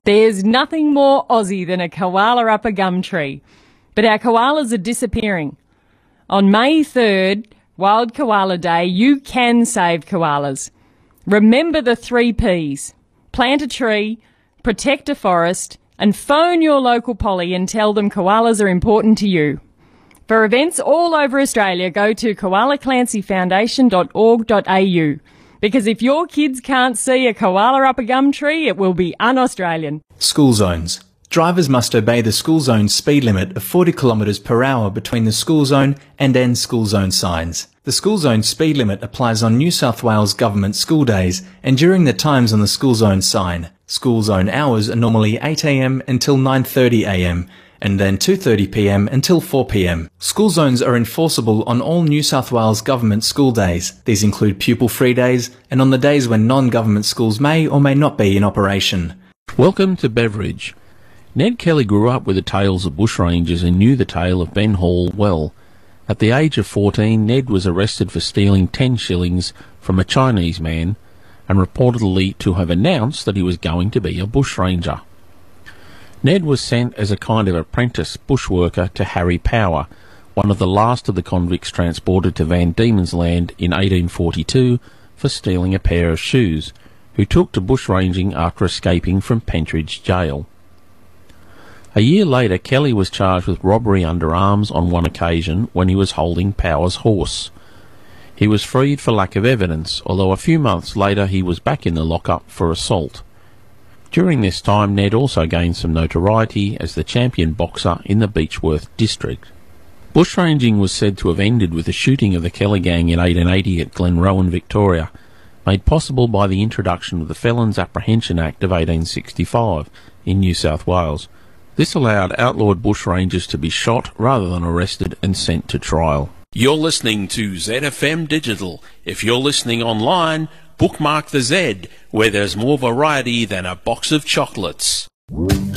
There's nothing more Aussie than a koala up a gum tree. But our koalas are disappearing. On May 3rd, Wild Koala Day, you can save koalas. Remember the 3 Ps. Plant a tree, protect a forest, and phone your local poly and tell them koalas are important to you. For events all over Australia, go to koalaclancyfoundation.org.au. Because if your kids can't see a koala up a gum tree, it will be un-Australian. School zones. Drivers must obey the school zone speed limit of 40 km per hour between the school zone and end school zone signs. The school zone speed limit applies on New South Wales government school days and during the times on the school zone sign. School zone hours are normally 8 a.m. until 9:30 a.m. and then 2:30 p.m. until 4 p.m. School zones are enforceable on all New South Wales government school days. These include pupil-free days and on the days when non-government schools may or may not be in operation. Welcome to Beveridge. Ned Kelly grew up with the tales of bushrangers and knew the tale of Ben Hall well. At the age of 14, Ned was arrested for stealing 10 shillings from a Chinese man and reportedly to have announced that he was going to be a bushranger. Ned was sent as a kind of apprentice bushworker to Harry Power, one of the last of the convicts transported to Van Diemen's Land in 1842 for stealing a pair of shoes, who took to bushranging after escaping from Pentridge Jail. A year later, Kelly was charged with robbery under arms on one occasion when he was holding Power's horse. He was freed for lack of evidence, although a few months later he was back in the lockup for assault. During this time, Ned also gained some notoriety as the champion boxer in the Beechworth district. Bushranging was said to have ended with the shooting of the Kelly gang in 1880 at Glenrowan, Victoria, made possible by the introduction of the Felons Apprehension Act of 1865 in New South Wales. This allowed outlawed bushrangers to be shot rather than arrested and sent to trial. You're listening to ZFM Digital. If you're listening online, bookmark the Z, where there's more variety than a box of chocolates.